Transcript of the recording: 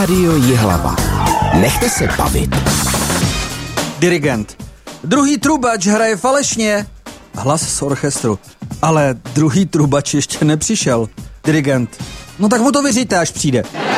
Rádio Jihlava. Nechte se bavit. Dirigent. Druhý trubač hraje falešně. Hlas z orchestru. Ale druhý trubač ještě nepřišel. Dirigent. No tak mu to vyříte, až přijde.